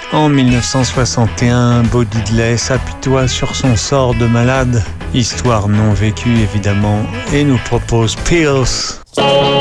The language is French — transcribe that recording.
En 1961, Bo Diddley s'apitoie sur son sort de malade, histoire non vécue évidemment, et nous propose Pills.